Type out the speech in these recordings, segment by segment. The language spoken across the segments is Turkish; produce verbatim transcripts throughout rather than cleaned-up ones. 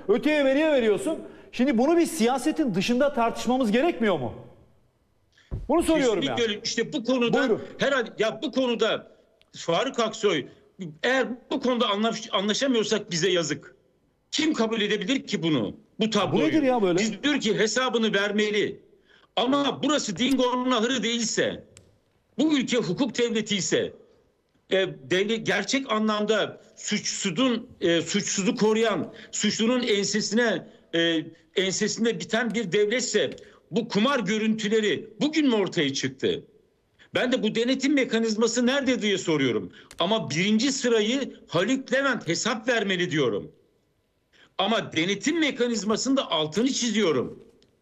öteye veriye veriyorsun. Şimdi bunu bir siyasetin dışında tartışmamız gerekmiyor mu? Bunu soruyorum ya. Kesinlikle öyle. İşte bu konuda Buyurun. herhalde ya bu konuda Faruk Aksoy, eğer bu konuda anlaş, anlaşamıyorsak bize yazık. Kim kabul edebilir ki bunu? Bu tabloyu. Bu nedir ya böyle? Biz diyor ki hesabını vermeli. Ama burası Dingo'nun ahırı değilse, bu ülke hukuk devleti ise, e, devlet, gerçek anlamda suçsuzun e, suçsuzu koruyan, suçlunun ensesine e, ensesinde biten bir devletse, bu kumar görüntüleri bugün mü ortaya çıktı? Ben de bu denetim mekanizması nerede diye soruyorum. Ama birinci sırayı Haluk Levent hesap vermeli diyorum. Ama denetim mekanizmasında altını çiziyorum.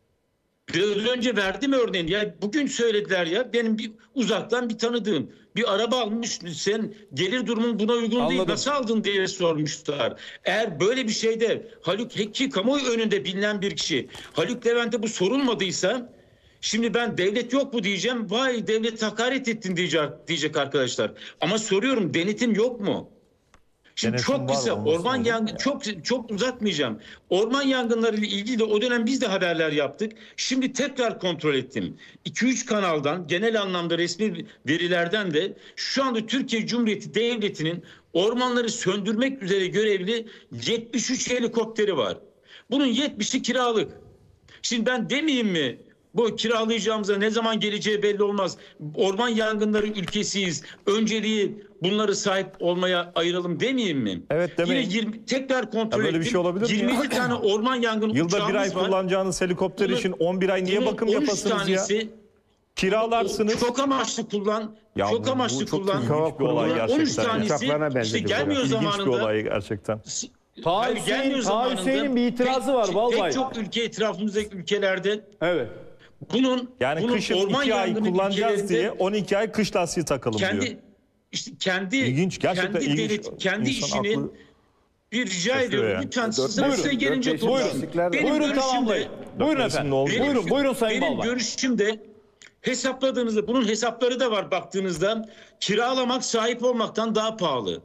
Biraz önce verdim örneğin. Ya bugün söylediler ya, benim bir uzaktan bir tanıdığım bir araba almış, sen gelir durumun buna uygun Anladım. değil, nasıl aldın diye sormuşlar. Eğer böyle bir şeyde Haluk Hekki kamuoyu önünde bilinen bir kişi, Haluk Levent'e bu sorulmadıysa, şimdi ben devlet yok mu diyeceğim, vay devlet hakaret ettin diyecek, diyecek arkadaşlar. Ama soruyorum, denetim yok mu? Şimdi Denetim çok var, kısa olması orman lazım. yangın çok çok uzatmayacağım. Orman yangınları ile ilgili de o dönem biz de haberler yaptık. Şimdi tekrar kontrol ettim. iki üç kanaldan, genel anlamda resmi verilerden de şu anda Türkiye Cumhuriyeti Devleti'nin ormanları söndürmek üzere görevli yetmiş üç helikopteri var. Bunun yetmişi kiralık. Şimdi ben demeyeyim mi? Bu kiralayacağımıza ne zaman geleceği belli olmaz. Orman yangınları ülkesiyiz. Önceliği bunları sahip olmaya ayıralım demeyeyim mi? Evet, demeyin. Yine yirmi, tekrar kontrol Ya böyle ettim. bir şey olabilir mi ya? yirmi iki tane orman yangını Yılda bir ay uçağımız var. kullanacağınız helikopter Bunun- için on bir ay niye bunun bakım on üç yapasınız ya? tanesi Kiralarsınız. Çok amaçlı kullan. Ya çok bu- amaçlı bu çok kullan. ilginç bir olay on üç gerçekten. tanesi Uçaklarına işte benzedi bu gelmiyor ya. İlginç bir zamanında. olay gerçekten. Taha Hayır, Hüseyin- gelmiyor Taha zamanında. Hüseyin'in bir itirazı Pek- var vallahi. Pek çok ülke, etrafımızdaki ülkelerde Evet. bunun Yani bunun kışın orman iki ay yangını kullanacağız ülkelerinde diye on iki ay kış lastiği takalım diyor. kendi işte kendi İlginç, gerçekten kendi ilginç. devlet, kendi İnsan işini aklı bir rica şaşırıyor ediyorum. yani. Lütfen Dört- sıra buyurun, size gelince dört konuşun. lastikler de- Benim Buyurun görüşümde- tamamlayın. Buyurun Dört efendim. ne oldu? Benim- Buyurun, buyurun Sayın Benim Balbay. görüşümde hesapladığınızda, bunun hesapları da var baktığınızda, kiralamak sahip olmaktan daha pahalı.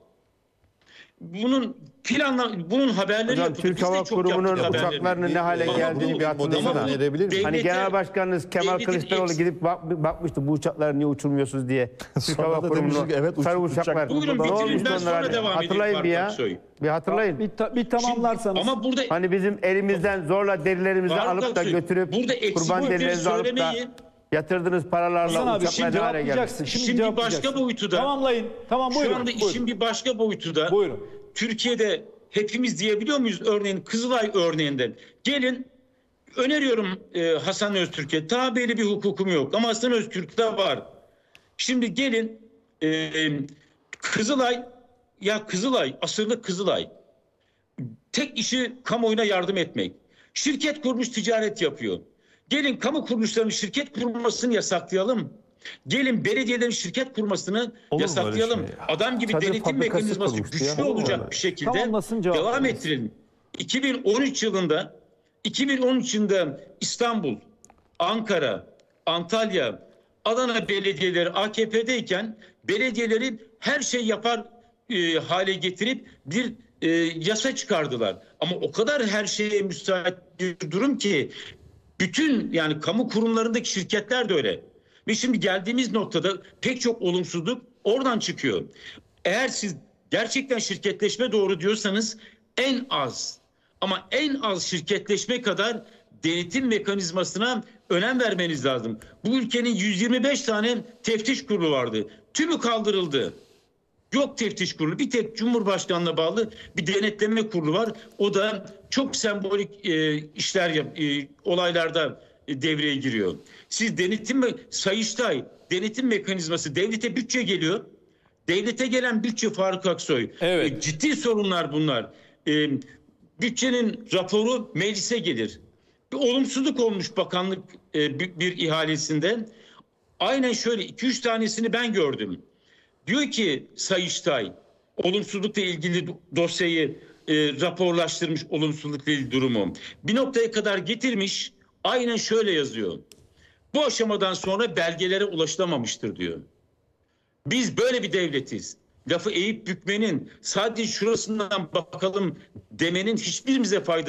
Bunun planla, bunun haberleri Hocam yapıldı. Türk Biz de Hava çok Kurumu'nun yaptık haberlerini. uçaklarının ne hale Ama geldiğini bu- bir ama hatırlasana. bu edebilir miyim? Hani devlete- Genel Başkanınız Kemal devletin Kılıçdaroğlu eks- gidip bak, bakmıştı bu uçaklar niye uçurmuyorsunuz diye. Türk Sonra Hava da Kurumu'nun demiştik, evet, uç- sarı uçak- uçaklar. Buyurun Ne bitirin, olmuş ben onlar sonra hani? devam edeyim Hatırlayın bir Faruk ya. Aksoy. Bir hatırlayın. Bir, ta- bir tamamlarsanız. Ama burada Hani bizim elimizden zorla derilerimizi Faruk alıp da Aksoy, götürüp burada kurban eksiklikleri derilerinizi alıp da söylemeyi- yatırdığınız Hasan paralarla abi uçaklar şimdi ne hale geldi. cevaplayacaksın. Şimdi, Şimdi cevaplayacaksın. başka boyutu da- Tamamlayın. Tamam buyurun. şu anda buyurun. işin bir başka boyutu da Buyurun. Türkiye'de hepimiz diyebiliyor muyuz? Örneğin Kızılay örneğinde. Gelin, öneriyorum e, Hasan Öztürk'e. Tabeli bir hukukum yok ama Hasan Öztürk'te var. Şimdi gelin e, Kızılay, ya Kızılay, asırlık Kızılay. Tek işi kamuoyuna yardım etmek. Şirket kurmuş, ticaret yapıyor. Gelin kamu kuruluşlarının şirket kurmasını yasaklayalım. Gelin belediyelerin şirket kurmasını Olur mu yasaklayalım. öyle şey ya? Adam gibi Çadır denetim fabrikası mekanizması kurmuştu ya. güçlü Olur mu olacak öyle? bir şekilde Tamamlasın, cevap devam veriniz. ettirelim. iki bin on üç yılında iki bin on üç yılında İstanbul, Ankara, Antalya, Adana belediyeleri A K P'deyken belediyeleri her şey yapar e, hale getirip bir e, yasa çıkardılar. Ama o kadar her şeye müsait bir durum ki bütün, yani kamu kurumlarındaki şirketler de öyle. Ve şimdi geldiğimiz noktada pek çok olumsuzluk oradan çıkıyor. Eğer siz gerçekten şirketleşme doğru diyorsanız en az ama en az şirketleşme kadar denetim mekanizmasına önem vermeniz lazım. Bu ülkenin yüz yirmi beş tane teftiş kurulu vardı. Tümü kaldırıldı. Yok teftiş kurulu. Bir tek Cumhurbaşkanlığına bağlı bir denetleme kurulu var. O da çok sembolik e, işler yap, e, olaylarda e, devreye giriyor. Siz denetim ve Sayıştay denetim mekanizması, devlete bütçe geliyor. Devlete gelen bütçe, Faruk Aksoy. Evet. E, ciddi sorunlar bunlar. E, bütçenin raporu meclise gelir. Bir olumsuzluk olmuş bakanlık e, bir, bir ihalesinde. Aynen şöyle iki üç tanesini ben gördüm. Diyor ki Sayıştay, olumsuzlukla ilgili dosyayı e, raporlaştırmış, olumsuzlukla ilgili durumu bir noktaya kadar getirmiş, aynen şöyle yazıyor. Bu aşamadan sonra belgelere ulaşılamamıştır diyor. Biz böyle bir devletiz. Lafı eğip bükmenin, sadece şurasından bakalım demenin hiçbirimize faydası